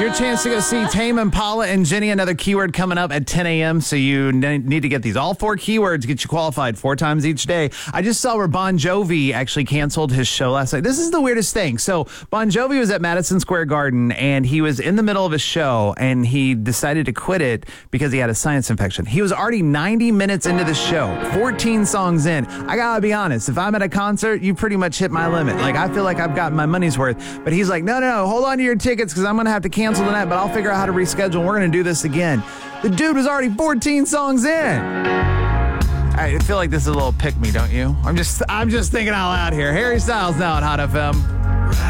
Your chance to go see Tame Impala and Jenny. Another keyword coming up at 10 a.m. So you need to get these. All 4 keywords get you qualified 4 times each day. I just saw where Bon Jovi actually canceled his show last night. This is the weirdest thing. So Bon Jovi was at Madison Square Garden and he was in the middle of his show and he decided to quit it because he had a sinus infection. He was already 90 minutes into the show, 14 songs in. I gotta be honest, if I'm at a concert, you pretty much hit my limit. Like, I feel like I've gotten my money's worth. But he's like, no, hold on to your tickets because I'm going to have to cancel tonight, but I'll figure out how to reschedule and we're going to do this again. The dude was already 14 songs in. I feel like this is a little pick-me, don't you? I'm just thinking out loud here. Harry Styles now on Hot FM.